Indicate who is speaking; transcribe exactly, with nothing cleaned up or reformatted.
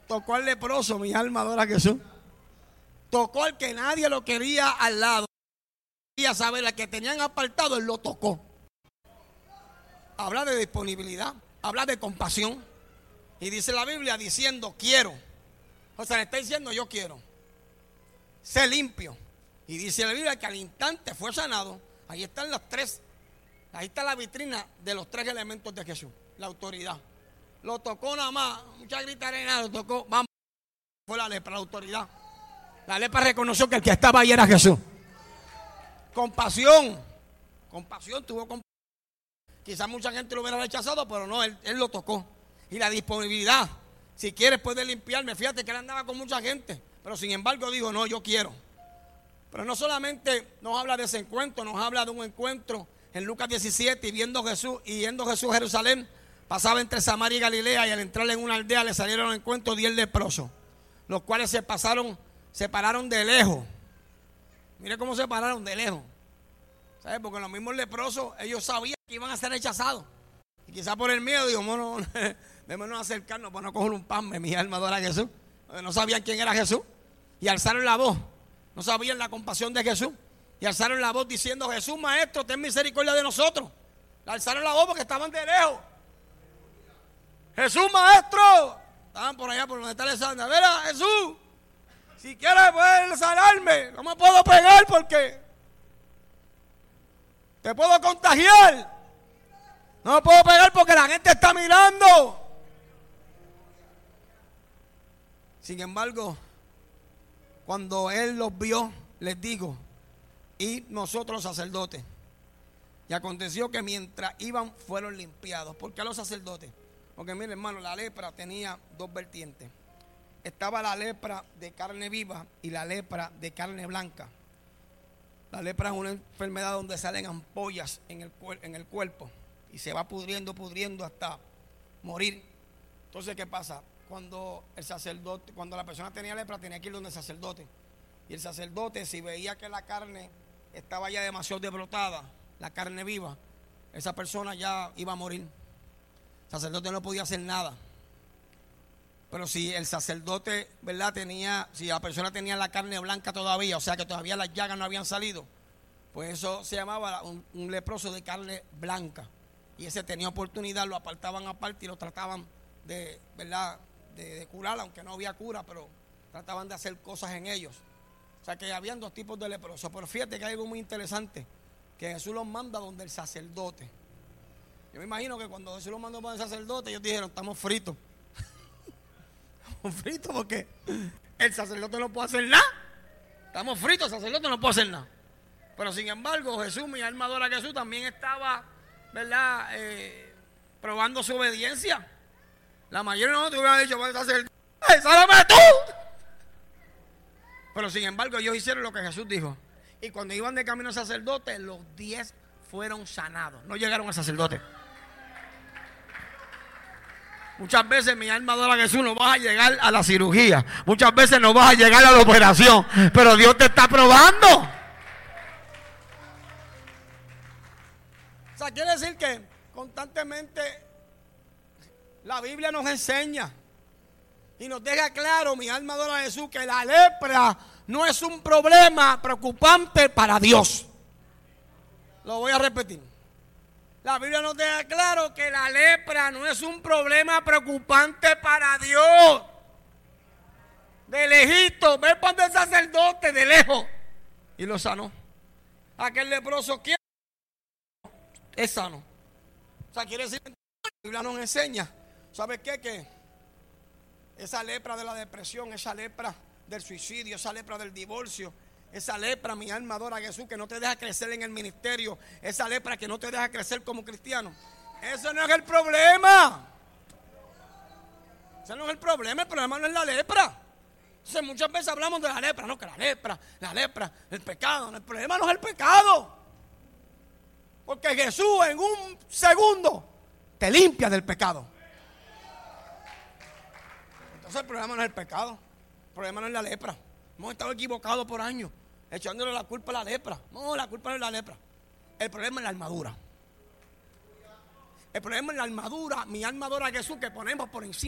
Speaker 1: Tocó al leproso, mi alma adora a Jesús. Tocó al que nadie lo quería al lado. Quería saber, al que tenían apartado, él lo tocó. Habla de disponibilidad, habla de compasión. Y dice la Biblia diciendo, quiero. O sea, le está diciendo, yo quiero. Sé limpio. Y dice la Biblia que al instante fue sanado. Ahí están las tres. Ahí está la vitrina de los tres elementos de Jesús. La autoridad. Lo tocó nada más. Mucha gritarena, lo tocó. Vamos. Fue la lepra, la autoridad. La lepra reconoció que el que estaba ahí era Jesús. Compasión. Compasión, tuvo compasión. Quizás mucha gente lo hubiera rechazado, pero no, él, él lo tocó. Y la disponibilidad. Si quieres puedes limpiarme. Fíjate que él andaba con mucha gente. Pero sin embargo dijo, no, yo quiero. Pero no solamente nos habla de ese encuentro, nos habla de un encuentro en Lucas diecisiete, y viendo Jesús, y yendo Jesús a Jerusalén, pasaba entre Samaria y Galilea, y al entrar en una aldea le salieron al encuentro diez leprosos, los cuales se pasaron, se pararon de lejos. Mire cómo se pararon de lejos. ¿Sabes? Porque los mismos leprosos, ellos sabían que iban a ser rechazados. Y quizás por el miedo, digo, bueno, démonos acercarnos para no coger un pan, mi alma adora a Jesús. No sabían quién era Jesús. Y alzaron la voz. No sabían la compasión de Jesús. Y alzaron la voz diciendo, Jesús, maestro, ten misericordia de nosotros. Le alzaron la voz porque estaban de lejos. Jesús, maestro. Estaban por allá por donde está el Santa. Mira, Jesús, si quieres puedes sanarme. No me puedo pegar porque te puedo contagiar. No me puedo pegar porque la gente está mirando. Sin embargo, cuando él los vio, les digo, y nosotros los sacerdotes. Y aconteció que mientras iban fueron limpiados. ¿Por qué los sacerdotes? Porque mire, hermano, la lepra tenía dos vertientes. Estaba la lepra de carne viva y la lepra de carne blanca. La lepra es una enfermedad donde salen ampollas en el, en el cuerpo y se va pudriendo, pudriendo hasta morir. Entonces, ¿qué pasa? Cuando el sacerdote, cuando la persona tenía lepra, tenía que ir donde el sacerdote. Y el sacerdote, si veía que la carne estaba ya demasiado desbrotada, la carne viva, esa persona ya iba a morir. El sacerdote no podía hacer nada. Pero si el sacerdote, ¿verdad? Tenía, si la persona tenía la carne blanca todavía, o sea que todavía las llagas no habían salido, pues eso se llamaba un, un leproso de carne blanca. Y ese tenía oportunidad, lo apartaban aparte y lo trataban de, ¿verdad? De, de curar, aunque no había cura, pero trataban de hacer cosas en ellos. O sea que habían dos tipos de leprosos. Pero fíjate que hay algo muy interesante, que Jesús los manda donde el sacerdote. Yo me imagino que cuando Jesús los mandó para el sacerdote, ellos dijeron, estamos fritos. Estamos fritos porque el sacerdote no puede hacer nada. Estamos fritos, el sacerdote no puede hacer nada. Pero sin embargo, Jesús, mi alma adora a Jesús, también estaba, ¿verdad? Eh, probando su obediencia. La mayoría de nosotros hubieran dicho, bueno, sacerdote, ¡sálame tú! Pero sin embargo, ellos hicieron lo que Jesús dijo. Y cuando iban de camino al sacerdote, los diez fueron sanados. No llegaron al sacerdote. Muchas veces mi alma adora a Jesús, no vas a llegar a la cirugía. Muchas veces no vas a llegar a la operación. Pero Dios te está probando. O sea, quiere decir que constantemente la Biblia nos enseña y nos deja claro, mi alma adora a Jesús, que la lepra no es un problema preocupante para Dios. Lo voy a repetir. La Biblia nos deja claro que la lepra no es un problema preocupante para Dios. De lejito, ve para el sacerdote de lejos y lo sanó. Aquel leproso quiere es sano. O sea, quiere decir que la Biblia nos enseña. ¿Sabes qué? Que esa lepra de la depresión, esa lepra del suicidio, esa lepra del divorcio, esa lepra, mi alma adora a Jesús, que no te deja crecer en el ministerio, esa lepra que no te deja crecer como cristiano, eso no es el problema. Ese no es el problema, el problema no es la lepra. Entonces muchas veces hablamos de la lepra, no, que la lepra, la lepra, el pecado, no, el problema no es el pecado. Porque Jesús en un segundo te limpia del pecado. Entonces el problema no es el pecado, el problema no es la lepra. Hemos estado equivocados por años, echándole la culpa a la lepra. No, la culpa no es la lepra. El problema es la armadura. El problema es la armadura, mi alma adora a Jesús, que ponemos por encima.